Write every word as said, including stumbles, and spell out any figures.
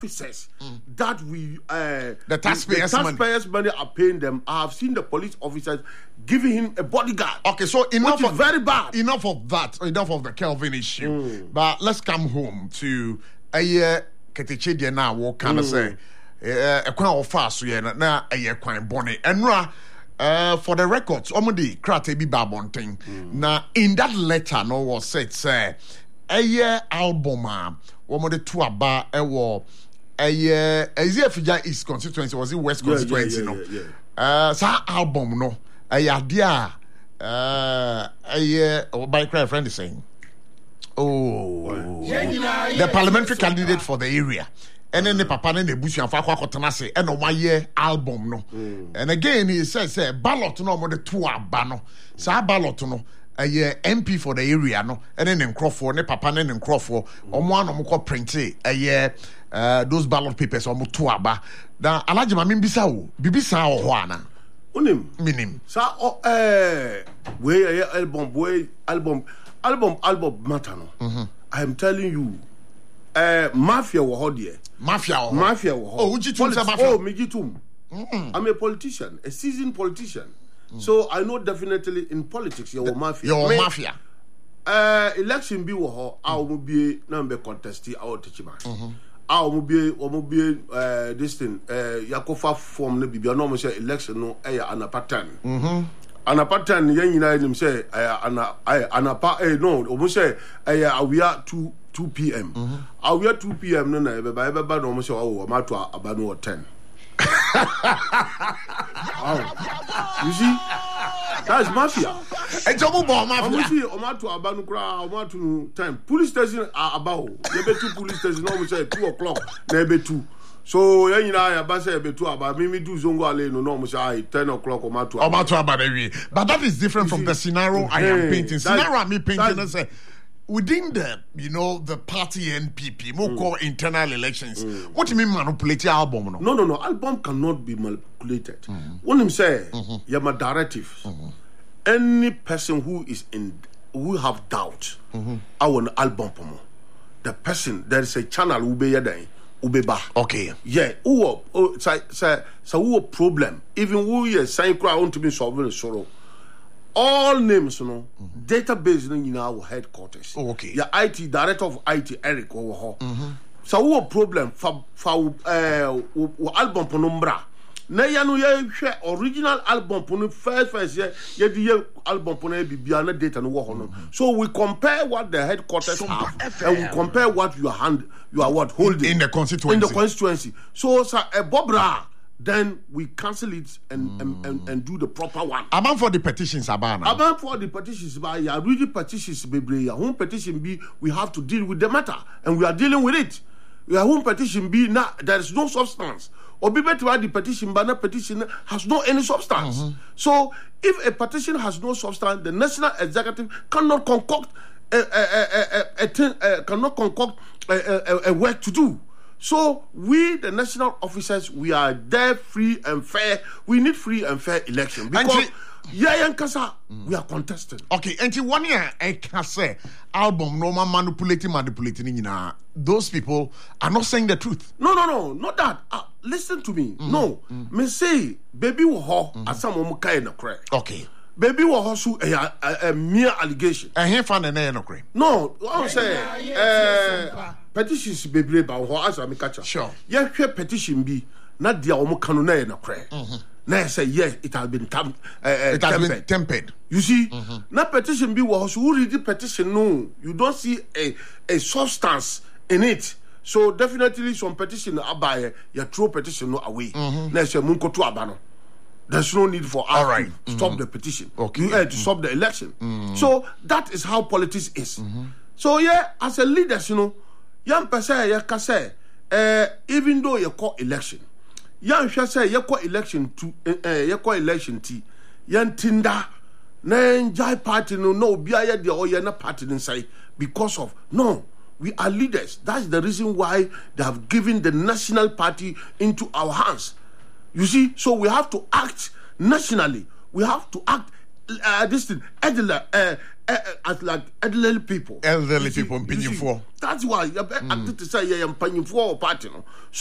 officers mm. that we uh, the taxpayers, the taxpayers money. money are paying them. I have seen the police officers giving him a bodyguard. Okay, so enough which is of very bad. Enough of that. Enough of the Kelvin issue. Mm. But let's come home to a year. Keteche de na wo kind of say a kwan of fast ye na a year kwan bonny and uh for the records omodi krate bi babonten na in that letter no was said say a year album a omodi to aba e wo a year Ezia East constituency was it West constituency yeah, yeah, no yeah, yeah. uh sa album no a year dia uh a year by cry friend is saying oh, the parliamentary candidate for the area. And then the papa and the bush and Fakwa Kotanase and my year album no. Mm. And again he says say ballot no more the two abano. Sa ballot no a year M P for the area no. And then in Crawford, ne papa and in Crawford, on one of them print a year uh those ballot papers on two aba. Now Alajima Mimbisao, Bibisa or Juana. Unim Minim. Sa oh eh way album way album album album matter no. Mm-hmm. I am telling you, uh, mafia wo hodie. Mafia wo. Mafia wo. Oh, uji tum sa mafia. Oh, miji tum. I'm a politician, a seasoned politician. Mm. So I know definitely in politics you mafia. You mafia. Uh, election bi wo ho, a wo bi na mbe contest a wo techiba. A wo bi wo bi uh this thing uh yakofa form na bibia no mo say election no e ya anapatan. Mhm. Anapatan yen nyina nim say ana anapa eh no omo say eh awia two p.m. mm-hmm. Awia two p.m. no na ebe ba ebe ba no omo say oh ma to aba no ten. Wow. You see, that's mafia. E jomo bo mafia. Omo see omo to aba no kra omo to ten. Police station about ebe two police station no omo say two o'clock na ebe two. So yen you know ba say be two about me me do zongo ale no no mo say ten o'clock or to about to about every. But that is different from the scenario I am painting. Scenario I am painting and say within the you know the party N P P more mm. call internal elections. Mm. What do you mean manipulate your album? No? no no no album cannot be manipulated. Mm. When him say mm-hmm. you have a directive. Mm-hmm. Any person who is in who have doubt mm-hmm. our album the person there is a channel who be there. Ubeba. Okay. Yeah. Who oh say say so who problem. Even who you sign cry want to be solving the sorrow. All names, you know, mm-hmm. database in our headquarters. Oh, okay. Your I T director of I T Eric over here. Mm-hmm. So who problem for for uh album ponumbra. Na ya no ye hwe original album ponu first first ye ye the album ponu bibia na data no wo ho no. So we compare what the headquarters so have F M. And we compare what you are hand you are what holding in the constituency. In the constituency. So sir a bobra then we cancel it and, mm. and, and and do the proper one. About for the petitions abana. About for the petitions by ya really petitions bebre ya home petition be we have to deal with the matter and we are dealing with it. Your home petition be now there is no substance. Or be better the petition, but the petition has no any substance. Mm-hmm. So, if a petition has no substance, the national executive cannot concoct a, a, a, a, a, thing, a cannot concoct a, a, a work to do. So, we, the national officers, we are there free and fair. We need free and fair election because. Yeah, and Kasa, mm. we are contesting. Okay, and one year I can say album no man manipulating, manipulating. You know, those people are not saying the truth. No, no, no, not that. Uh, listen to me. Mm. No, mm. me say baby wo ho asam mo kai na kre. Okay. Baby wo ho so a, a, a mere allegation. And he found na na kre. No, I say eh petitions bebre ba ho asam catch. Sure. Ye hwe petition bi na dia o mo kanu na na kre. Mhm. Now say yes, it has been tam, uh, uh, it has tempered. been tempered. You see, mm-hmm. Now petition be was who read the petition. No, you don't see a a substance in it. So definitely some petition abaye your throw petition no away. Mm-hmm. Now say munko to abano. There's no need for us All right. to stop mm-hmm. the petition. Okay. You uh, to mm-hmm. stop the election. Mm-hmm. So that is how politics is. Mm-hmm. So yeah, as a leader, you know, young person ya kase, uh, even though you call election. Yan hwe say yekọ election to eh yekọ election ti yan tinda na enjoy party no no bia ye de oye na party inside because of no we are leaders. That's the reason why they have given the national party into our hands. You see, so we have to act nationally. We have to act uh, this thing, elderly, uh, uh, as like elderly people. Elderly You see- people, you see, mpanyinfoɔ. That's why. I think to say, yeah, I'm paying for party. No.